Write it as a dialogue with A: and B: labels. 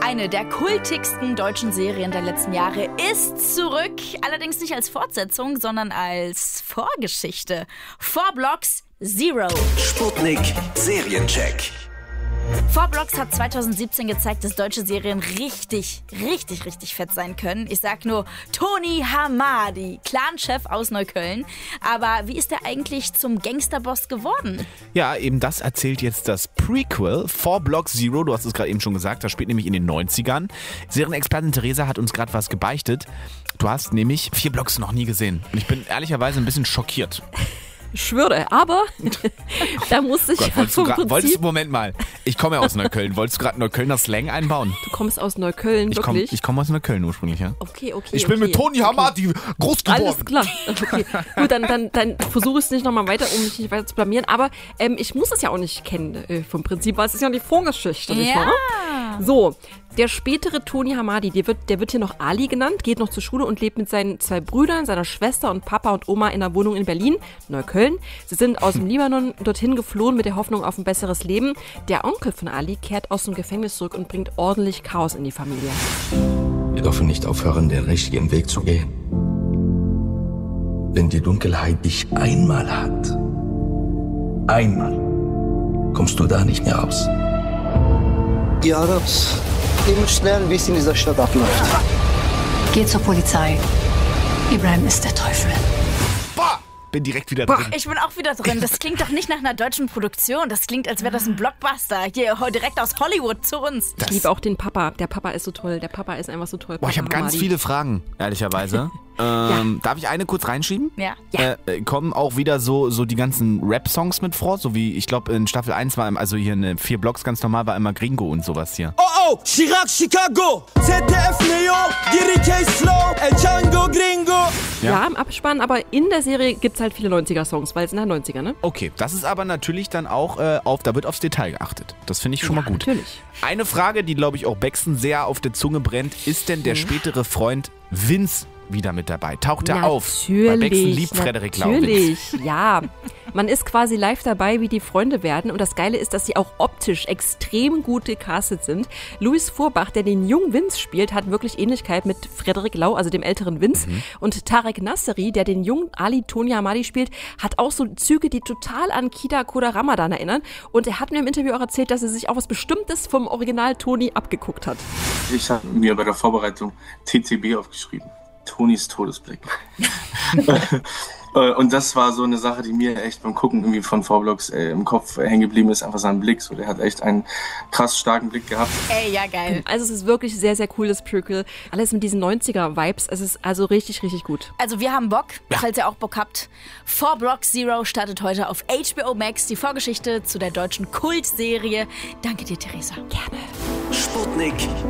A: Eine der kultigsten deutschen Serien der letzten Jahre ist zurück. Allerdings nicht als Fortsetzung, sondern als Vorgeschichte. 4 Blocks Zero.
B: Sputnik Seriencheck.
A: 4 Blocks hat 2017 gezeigt, dass deutsche Serien richtig fett sein können. Ich sag nur Tony Hamadi, Clanchef aus Neukölln. Aber wie ist er eigentlich zum Gangsterboss geworden?
C: Ja, eben das erzählt jetzt das Prequel 4 Blocks Zero. Du hast es gerade eben schon gesagt, das spielt nämlich in den 90ern. Serienexpertin Theresa hat uns gerade was gebeichtet. Du hast nämlich 4 Blocks noch nie gesehen. Und ich bin ehrlicherweise ein bisschen schockiert.
D: Ich schwöre, aber da musste ich
C: Moment mal, ich komme ja aus Neukölln. Wolltest du gerade Neuköllner Slang einbauen?
D: Du kommst aus Neukölln, wirklich?
C: Ich komme aus Neukölln ursprünglich, ja.
D: Okay.
C: Ich bin mit Tony Hamadi groß geworden.
D: Alles klar. Okay. Gut, dann versuche ich es nicht nochmal weiter, um mich nicht weiter zu blamieren. Aber ich muss es ja auch nicht kennen vom Prinzip, weil es ist ja die Vorgeschichte, nicht wahr? So, der spätere Tony Hamadi, der wird hier noch Ali genannt, geht noch zur Schule und lebt mit seinen 2 Brüdern, seiner Schwester und Papa und Oma in einer Wohnung in Berlin, Neukölln. Sie sind aus dem Libanon dorthin geflohen mit der Hoffnung auf ein besseres Leben. Der Onkel von Ali kehrt aus dem Gefängnis zurück und bringt ordentlich Chaos in die Familie.
E: Wir dürfen nicht aufhören, den richtigen Weg zu gehen. Wenn die Dunkelheit dich einmal hat, kommst du da nicht mehr raus.
F: Ihr Arabs, ihr müsst lernen, wie es in dieser Stadt abläuft.
G: Geh zur Polizei. Ibrahim ist der Teufel.
C: Boah, bin direkt wieder drin.
A: Ich bin auch wieder drin. Das klingt doch nicht nach einer deutschen Produktion. Das klingt, als wäre das ein Blockbuster. Hier, direkt aus Hollywood zu uns.
D: Ich liebe auch den Papa. Der Papa ist so toll. Der Papa ist einfach so toll.
C: Boah, ich habe ganz viele Fragen, ehrlicherweise. Darf ich eine kurz reinschieben?
A: Ja.
C: Kommen auch wieder so die ganzen Rap-Songs mit vor, so wie, ich glaube, in Staffel 1 war, also hier in 4 Blocks ganz normal, war immer Gringo und sowas hier.
H: Oh, Chirac, Chicago, ZDF, Neo, Giri Case Flow, El Django, Gringo.
D: Ja, im Abspann, aber in der Serie gibt es halt viele 90er-Songs, weil es sind halt 90er, ne?
C: Okay, das ist aber natürlich dann auch, da wird aufs Detail geachtet. Das finde ich schon mal gut.
D: Natürlich.
C: Eine Frage, die, glaube ich, auch Baxton sehr auf der Zunge brennt, ist denn der spätere Freund Vince wieder mit dabei? Taucht er auf? Weil Baxton liebt Frederik Lau.
D: Natürlich, ja. Man ist quasi live dabei, wie die Freunde werden. Und das Geile ist, dass sie auch optisch extrem gut gecastet sind. Louis Fuhrbach, der den jungen Vince spielt, hat wirklich Ähnlichkeit mit Frederik Lau, also dem älteren Vince. Und Tarek Nasseri, der den jungen Ali Tony Hamadi spielt, hat auch so Züge, die total an Kida Koda Ramadan erinnern. Und er hat mir im Interview auch erzählt, dass er sich auch was Bestimmtes vom Original Tony abgeguckt hat.
I: Ich habe mir bei der Vorbereitung TTB aufgeschrieben. Tonys Todesblick. Und das war so eine Sache, die mir echt beim Gucken irgendwie von 4 Blocks im Kopf hängen geblieben ist. Einfach sein Blick. So, der hat echt einen krass starken Blick gehabt.
A: Ey, ja geil.
D: Also es ist wirklich sehr, sehr cool, das Prequel. Alles mit diesen 90er-Vibes. Es ist also richtig gut.
A: Also wir haben Bock, falls ihr auch Bock habt. 4 Blocks Zero startet heute auf HBO Max. Die Vorgeschichte zu der deutschen Kultserie. Danke dir, Theresa.
D: Gerne.
B: Sputnik